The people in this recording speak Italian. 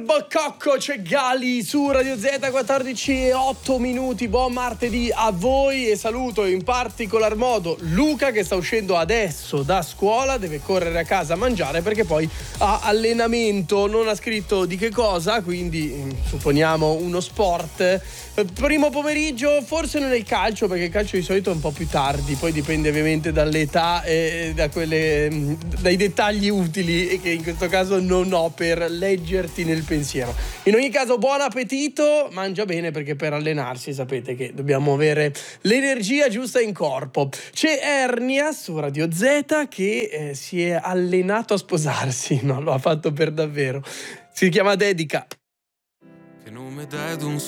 Bococco, c'è Gali su Radio Z, 14:08. Buon martedì a voi e saluto in particolar modo Luca che sta uscendo adesso da scuola, deve correre a casa a mangiare perché poi ha allenamento, non ha scritto di che cosa, quindi supponiamo uno sport. Primo pomeriggio, forse non è il calcio, perché il calcio di solito è un po' più tardi, poi dipende ovviamente dall'età e dai dettagli utili e che in questo caso non ho per leggerti nel pensiero. In ogni caso buon appetito, mangia bene perché per allenarsi sapete che dobbiamo avere l'energia giusta in corpo. C'è Ernia su Radio Z che si è allenato a sposarsi, no, lo ha fatto per davvero. Si chiama Dedica. Che nome dai ad un